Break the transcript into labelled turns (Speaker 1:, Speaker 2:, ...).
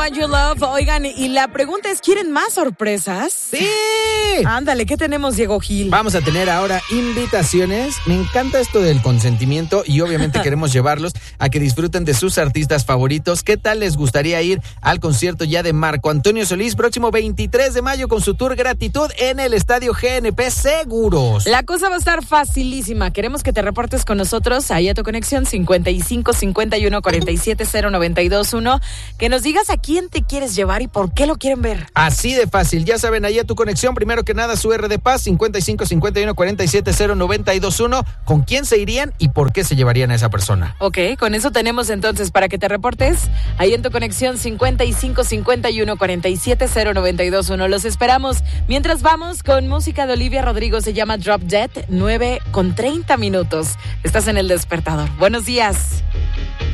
Speaker 1: Got Your Love. Oigan, y la pregunta es, ¿quieren más sorpresas?
Speaker 2: ¡Sí!
Speaker 1: Ándale, ¿qué tenemos, Diego Gil?
Speaker 2: Vamos a tener ahora invitaciones. Me encanta esto del consentimiento y obviamente queremos llevarlos a que disfruten de sus artistas favoritos. ¿Qué tal les gustaría ir al concierto ya de Marco Antonio Solís próximo 23 de mayo con su tour Gratitud en el Estadio GNP Seguros?
Speaker 1: La cosa va a estar facilísima. Queremos que te reportes con nosotros ahí a tu conexión 55 51 47 0921. Que nos digas a quién te quieres llevar y por qué lo quieren ver.
Speaker 2: Así de fácil. Ya saben, ahí a tu conexión. Primero que nada, su R de Paz 55 51 47 0921. ¿Con quién se irían y por qué se llevarían a esa persona?
Speaker 1: Ok, con eso tenemos entonces para que te reportes ahí en tu conexión 55 51 47 0921. Los esperamos. Mientras vamos con música de Olivia Rodrigo, se llama Drop Dead, 9:30. Estás en El Despertador. Buenos días.